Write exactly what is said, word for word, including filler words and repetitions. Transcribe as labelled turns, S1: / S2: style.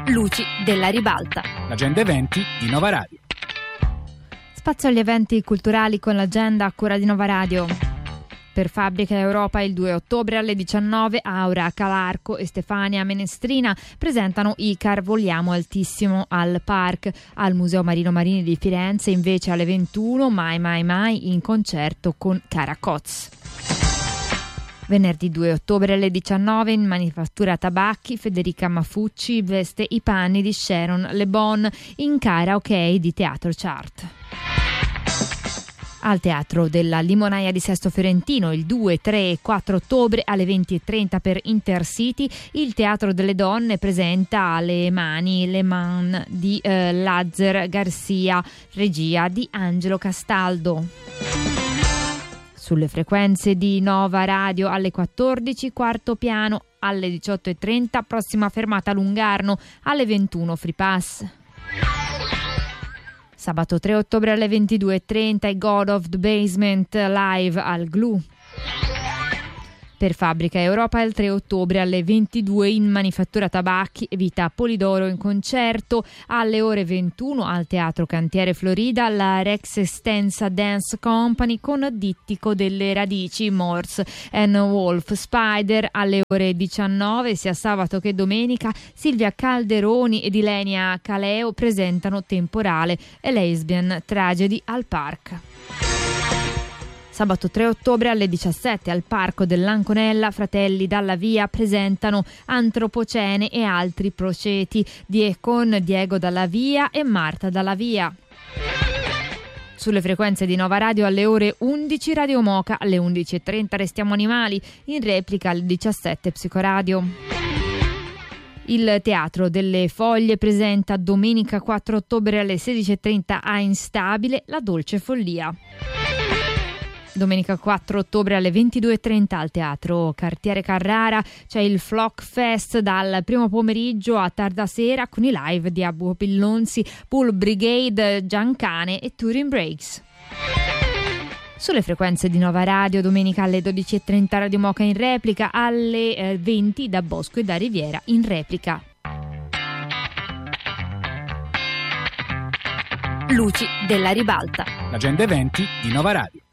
S1: Luci della Ribalta.
S2: L'agenda eventi di Nova Radio.
S1: Spazio agli eventi culturali con l'agenda a cura di Nova Radio. Per Fabbrica Europa il due ottobre alle diciannove Aura Calarco e Stefania Menestrina presentano Icar Vogliamo Altissimo al Park. Al Museo Marino Marini di Firenze invece alle ventuno Mai Mai Mai in concerto con Cara Coz. Venerdì due ottobre alle diciannove in Manifattura Tabacchi Federica Mafucci veste i panni di Sharon Le Bon in Karaoke di Teatro Chart. Al Teatro della Limonaia di Sesto Fiorentino il due, tre e quattro ottobre alle venti e trenta per Intercity il Teatro delle Donne presenta Le Mani, Le Man di eh, Lazzer Garcia, regia di Angelo Castaldo. Sulle frequenze di Nova Radio alle quattordici, quarto piano alle diciotto e trenta, prossima fermata Lungarno alle ventuno Free Pass. Sabato tre ottobre alle ventidue e trenta i God of the Basement live al Glue. Per Fabbrica Europa il tre ottobre alle ventidue in Manifattura Tabacchi Vita Polidoro in concerto. Alle ore ventuno al Teatro Cantiere Florida la Rex Estensa Dance Company con Dittico delle Radici, Morse and Wolf Spider. Alle ore diciannove sia sabato che domenica Silvia Calderoni ed Ilenia Caleo presentano Temporale e Lesbian Tragedy al Park. Sabato tre ottobre alle diciassette al Parco dell'Anconella Fratelli Dalla Via presentano Antropocene e altri proceti die con Diego Dalla Via e Marta Dalla Via. Sulle frequenze di Nova Radio alle ore undici Radio Moca, alle undici e trenta Restiamo Animali, in replica alle diciassette Psicoradio. Il Teatro delle Foglie presenta domenica quattro ottobre alle sedici e trenta a Instabile La Dolce Follia. Domenica quattro ottobre alle ventidue e trenta al Teatro Cartiere Carrara c'è il Flock Fest dal primo pomeriggio a tarda sera con i live di Abu Pillonzi, Pool Brigade, Giancane e Touring Breaks. Sulle frequenze di Nova Radio domenica alle dodici e trenta Radio Moca in replica, alle eh, venti da Bosco e da Riviera in replica. Luci della Ribalta.
S2: L'agenda eventi di Nova Radio.